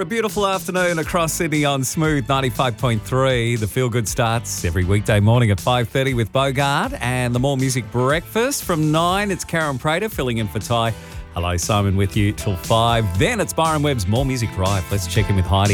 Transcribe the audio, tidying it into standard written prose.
A beautiful afternoon across Sydney on Smooth 95.3. The Feel Good starts every weekday morning at 5:30 with Bogart and the More Music Breakfast. From 9, it's Karen Prater filling in for Ty. Hello, Simon with you till 5. Then it's Byron Webb's More Music Drive. Let's check in with Heidi.